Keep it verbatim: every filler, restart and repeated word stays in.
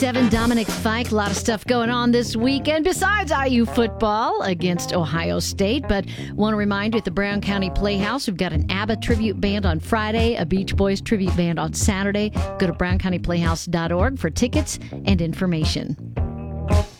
Devin Dominic Fike, a lot of stuff going on this weekend besides I U football against Ohio State. But want to remind you at the Brown County Playhouse, we've got an ABBA tribute band on Friday, a Beach Boys tribute band on Saturday. Go to brown county playhouse dot org for tickets and information.